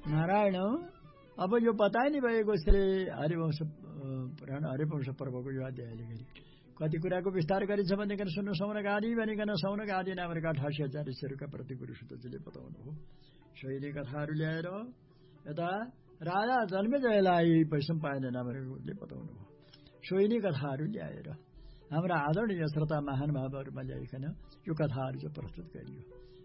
नारायण अब यो बताए नि भएको श्री हरिवंश पुराण हरिवंश पर्वको यो अध्यायले गरी कति कुराको विस्तार गरिन्छ भनेकन सुन्नु सौनक आदि भनिकन सौनक आदि नामका 88,000 ऋषिहरूका प्रति गुरु सुतजीले बताउनु हो। सोही कथाहरू ल्याएर यता राजा जन्मेजयलाई वैशम्पायन नामले बताउनु हो। सोही कथाहरू ल्याएर हाम्रा आदरणीय श्रोता महानुभावहरूमा ल्याइकन यो कथाहरू जो प्रस्तुत गरियो।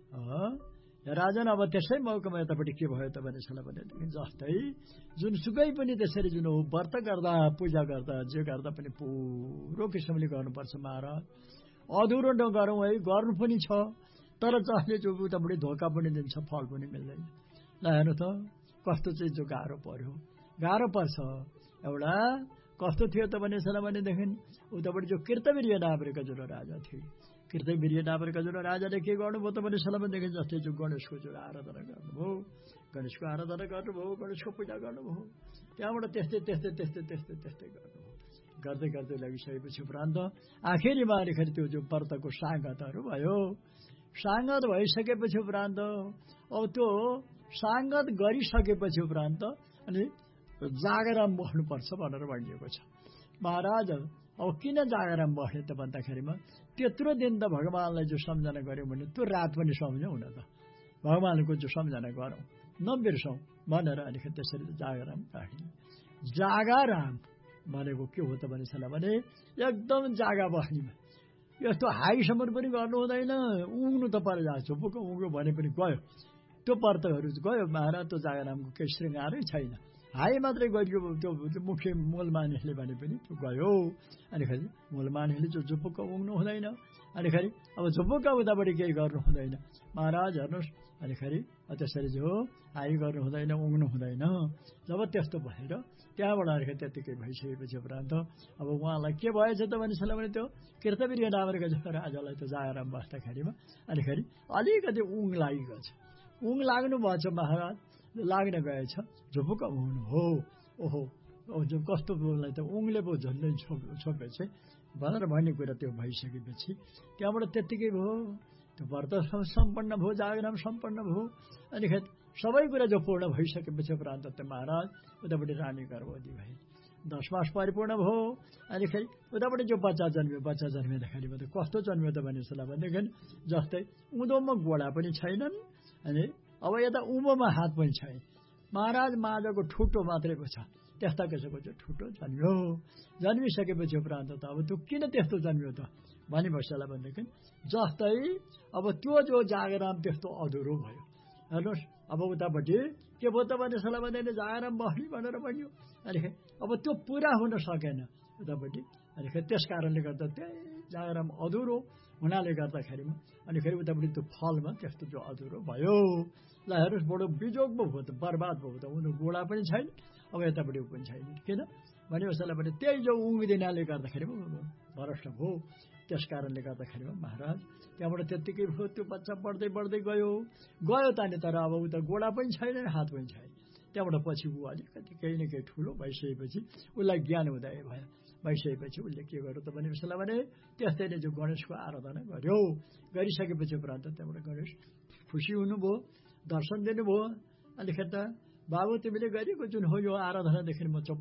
राजन अब त्यसै मौकामा यतापट्टि के भयो त भनेदेखि जस्तै जुनसुकै पनि त्यसरी जुन हो व्रत गर्दा पूजा गर्दा जे गर्दा पनि पुरो किसिमले गर्नुपर्छ महाराज। अधुरो नगरौँ है, गर्नु पनि छ तर जसले जो उतापट्टि धोका पनि दिन्छ फल पनि मिल्दैन। ल हेर्नु त कस्तो चाहिँ जो गाह्रो पर्यो, गाह्रो पर्छ। एउटा कस्तो थियो त भनेदेखि उतापट्टि जो कृतवीर्य नामका जुन राजा थिए, कृतवीर्य नामका जुन राजाले के गर्नुभयो त भनेदेखि जस्तै जो गणेशको जो आराधना गर्नुभयो, गणेशको आराधना गर्नुभयो, गणेशको पूजा गर्नुभयो। त्यहाँबाट त्यस्तै गर्नुभयो। गर्दै गर्दै लगिसकेपछि उपरान्त आखिरीमा अलिकति त्यो जो व्रतको साङ्गतहरू भयो, साङ्गत भइसकेपछि उपरान्त अब त्यो साङ्गत गरिसकेपछि उपरान्त अनि जागराम बस्नुपर्छ भनेर भनिएको छ। महाराज अब किन जागराम बस्ने त भन्दाखेरिमा त्यत्रो दिन त भगवानलाई जो सम्झना गर्यौँ भने त्यो रात पनि सम्झौँ न त, भगवानको जो सम्झना गरौँ नबिर्सौँ भनेर अलिकति त्यसरी जागराम राख्ने। जागराम भनेको के हो त भने एकदम जागा बस्ने। यस्तो हाईसम्म पनि गर्नु हुँदैन, उङ्नु त पर जान्छ, बुक उङ्यो भने पनि गयो, त्यो व्रतहरू गयो महाराज। त्यो जागरामको केही श्रृङ्गारै छैन, हाई मात्रै गरियो त्यो मुख्य मूल मानिसले भने पनि त्यो गयो। अनिखेरि मूल मानिसले जो झुपुक्क उङ्नु हुँदैन, अनिखेरि अब झुपुक्क उतापट्टि केही गर्नु हुँदैन महाराज। हेर्नुहोस् अनिखेरि त्यसरी जो हाई गर्नु हुँदैन, उङ्नु हुँदैन। जब त्यस्तो भएर त्यहाँबाट अनिखेरि त्यत्तिकै भइसकेपछि उपरान्त अब उहाँलाई के भएछ त भने त्यो कृतवीर्य नामका जो राजालाई त्यो जागराम बस्दाखेरिमा अनिखेरि अलिकति उङ लागिगएछ। उङ लाग्नु भएछ महाराज, लाग्न गएछ, झुपुक्क उङ्नु हो। ओहो जो कस्तो बोल्ने त उङले पो झन्डै छोपेछ भनेर भन्ने कुरा त्यो भइसकेपछि त्यहाँबाट त्यत्तिकै भयो। त्यो व्रत सम्पन्न भयो, जागराम सम्पन्न भयो। अनिखेरि सबै कुरा जो पूर्ण भइसकेपछि उपरान्त त्यो महाराज उतापट्टि रानी गर्भवती भए, 10 मास परिपूर्ण भयो। अनिखेरि उतापट्टि जो बच्चा जन्मिँदाखेरि त कस्तो जन्मियो त भनेदेखि जस्तै उँधोमा गोडा पनि छैनन्, अनि अब यता उँभोमा हात पनि छैन महाराज, माझको ठुटो मात्रै छ। त्यस्ता किसिमको चाहिँ ठुटो जन्मियो। जन्मिसकेपछि उपरान्त त अब त्यो किन त्यस्तो जन्मियो त भनेदेखि जस्तै अब त्यो जो जागराम त्यस्तो अधुरो भयो। हेर्नुहोस् अब उतापट्टि के भयो त भने जागराम बस्ने भनेर भन्यो, अनिखेरि अब त्यो पुरा हुन सकेन उतापट्टि। अनिखेरि त्यस कारणले गर्दा त्यही जागराम अधुरो हुनाले गर्दाखेरिमा अनिखेरि उतापट्टि त्यो फलमा त्यस्तो जो अधुरो भयो। ल हेर्नुहोस् बडो बिजोग पो भयो त, बर्बाद भयो त। उनीहरू गोडा पनि छैन, अब यतापट्टि पनि छैन। किन भनेपछि भने त्यही जो उङ्दिनाले गर्दाखेरिमा भ्रष्ट भयो। त्यस कारणले गर्दाखेरिमा महाराज त्यहाँबाट त्यत्तिकै भयो। त्यो बच्चा बढ्दै गयो ताने, तर अब उता गोडा पनि छैन, हात पनि छैन। त्यहाँबाट पछि ऊ अलिकति केही न केही ठुलो भइसकेपछि उसलाई ज्ञान उदय भयो। भइसकेपछि उसले के गर्यो त भने त्यस्तै नै जो गणेशको आराधना गर्यो। गरिसकेपछि उपरान्त त्यहाँबाट गणेश खुसी हुनुभयो, दर्शन दिनुभयो। अनिखेरि त बाबु तिमीले गरेको जुन हो यो आराधनादेखि म